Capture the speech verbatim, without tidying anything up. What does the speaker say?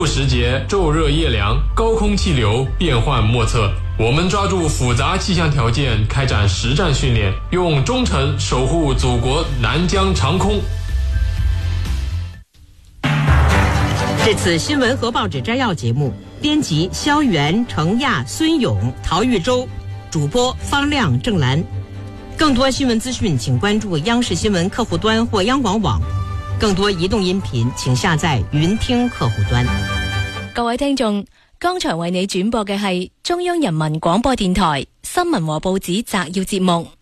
不时节，昼热夜凉，高空气流变幻莫测。我们抓住复杂气象条件，开展实战训练，用忠诚守护祖国南疆长空。 这次新闻和报纸摘要节目，编辑肖元、程亚、孙勇、陶玉洲，主播方亮、郑兰。更多新闻資訊請關注央視新聞客戶端或央廣網。更多移動音頻請下載雲聽客戶端。 各位聽眾，剛才為你轉播嘅係中央人民廣播電台新聞和報紙摘要節目。